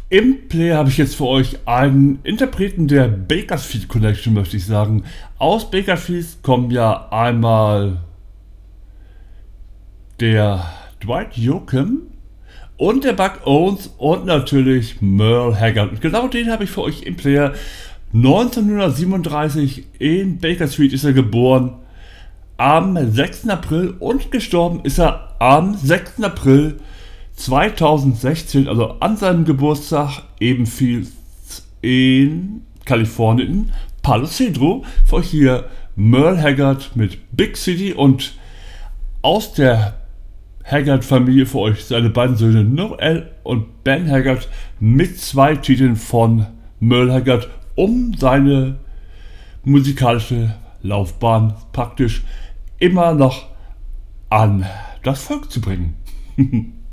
Im Player habe ich jetzt für euch einen Interpreten der Bakersfield Connection, möchte ich sagen. Aus Bakersfield kommen ja einmal der Dwight Yoakam und der Buck Owens und natürlich Merle Haggard. Und genau den habe ich für euch im Player. 1937 in Bakersfield ist er geboren, am 6. April, und gestorben ist er am 6. April 2016, also an seinem Geburtstag, ebenfalls in Kalifornien, in Palo Cedro. Für euch hier Merle Haggard mit Big City und aus der Haggard-Familie für euch seine beiden Söhne Noel und Ben Haggard mit 2 Titeln von Merle Haggard, um seine musikalische Laufbahn praktisch immer noch an das Volk zu bringen.